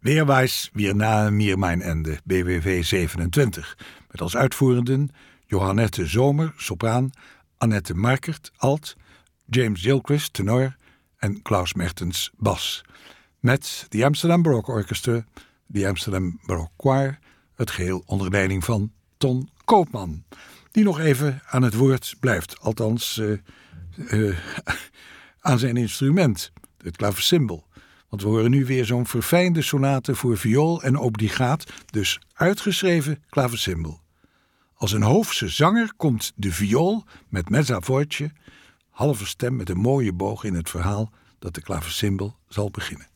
Weerwijs weer na mir mijn ende, BWV 27. Met als uitvoerenden Johannette Zomer, sopraan, Annette Markert, alt, James Gilchrist, tenor en Klaus Mertens, bas. Met de Amsterdam Baroque Orchestra, de Amsterdam Baroque Choir, het geheel onder leiding van Ton Koopman. Die nog even aan het woord blijft, althans aan zijn instrument, het klaversymbol. Want we horen nu weer zo'n verfijnde sonate voor viool en obligaat, dus uitgeschreven klaversymbol. Als een hoofdse zanger komt de viool met mezza voce, halve stem met een mooie boog in het verhaal dat de klaversymbol zal beginnen.